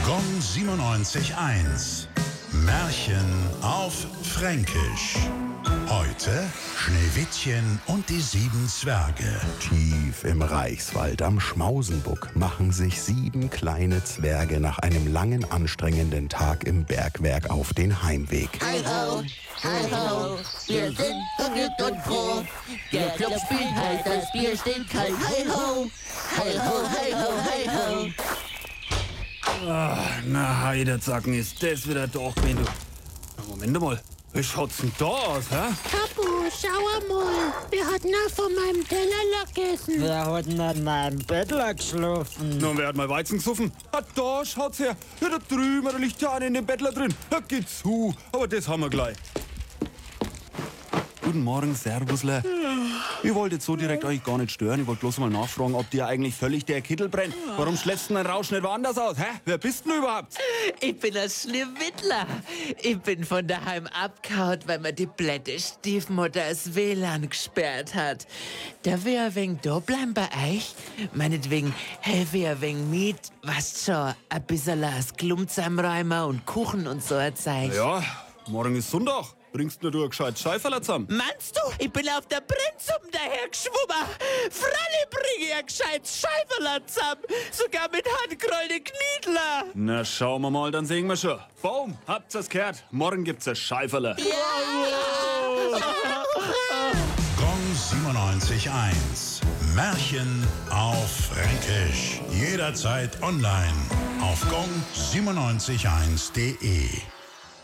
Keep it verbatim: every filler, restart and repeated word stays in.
Gong siebenundneunzig eins. Märchen auf Fränkisch. Heute Schneewittchen und die sieben Zwerge. Tief im Reichswald am Schmausenbuck machen sich sieben kleine Zwerge nach einem langen, anstrengenden Tag im Bergwerk auf den Heimweg. Hi ho, hi ho, wir sind vergnügt und froh. Der Club spielt heiß, das Bier steht kalt. Hi ho, hi ho, hi ho, hi ho. Ah, na, Heidezacken, ist das wieder doch, wenn du... Na, Moment mal, wie schaut's denn da aus, hä? Papu, schau mal, wer hat noch von meinem Teller gegessen? Wer hat denn an meinem Bettler geschlafen? Na, wer hat mal Weizen gesoffen? Ah, da, schaut's her. Ja, da drüben, da liegt ja einer in dem Bettler drin. Ja, geht zu, aber das haben wir gleich. Guten Morgen, Servusle. Ich wollte jetzt so direkt euch gar nicht stören. Ich wollte bloß mal nachfragen, ob dir eigentlich völlig der Kittel brennt. Warum schläfst du denn Rausch nicht woanders aus? Hä? Wer bist denn überhaupt? Ich bin ein Schneewittler. Ich bin von daheim abgehauen, weil mir die blöde Stiefmutter das W L A N gesperrt hat. Darf ich ein wenig da bleiben bei euch? Meinetwegen helfe ich ein wenig mit. Weißt schon, ein bisschen das Klump zusammenräumen und Kuchen und so ein Zeug. Ja, morgen ist Sonntag. Bringst nur du ein gescheit Scheiferl zusammen? Meinst du, ich bin auf der Brennsuppe dahergeschwommen? Fralle bringe ich ein gescheites Scheiferl zusammen. Sogar mit handgerollten Kniedler. Na, schauen wir mal, dann sehen wir schon. Boom, habt's es gehört? Morgen gibt's ein Scheiferl. Gong siebenundneunzig eins. Märchen auf Fränkisch. Jederzeit online auf gong siebenundneunzig eins punkt de.